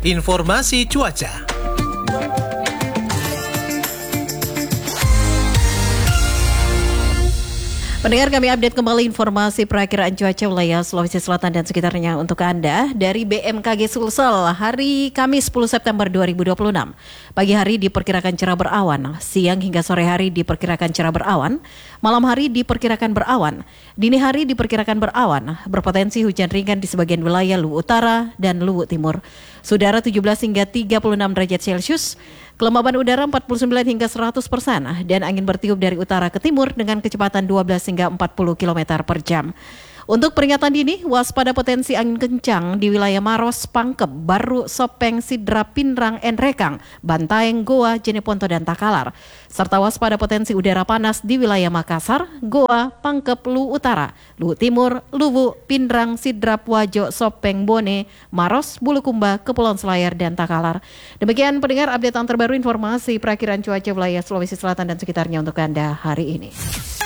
informasi cuaca. Pendengar, kami update kembali informasi perakiraan cuaca wilayah Sulawesi Selatan dan sekitarnya untuk Anda dari BMKG Sulsel hari Kamis 10 September 2026. Pagi hari diperkirakan cerah berawan, siang hingga sore hari diperkirakan cerah berawan, malam hari diperkirakan berawan, dini hari diperkirakan berawan, berpotensi hujan ringan di sebagian wilayah Luwu Utara dan Luwu Timur. Udara 17 hingga 36 derajat Celcius, kelembaban udara 49 hingga 100%, dan angin bertiup dari utara ke timur dengan kecepatan 12 hingga 40 km per jam. Untuk peringatan dini, waspada potensi angin kencang di wilayah Maros, Pangkep, Baru, Sopeng, Sidrap, Pinrang, Enrekang, Bantaeng, Goa, Jeneponto, dan Takalar. Serta waspada potensi udara panas di wilayah Makassar, Goa, Pangkep, Luwu Utara, Luwu Timur, Luwu, Pinrang, Sidrap, Wajo, Sopeng, Bone, Maros, Bulukumba, Kepulauan Selayar, dan Takalar. Demikian pendengar update terbaru informasi perakiraan cuaca wilayah Sulawesi Selatan dan sekitarnya untuk Anda hari ini.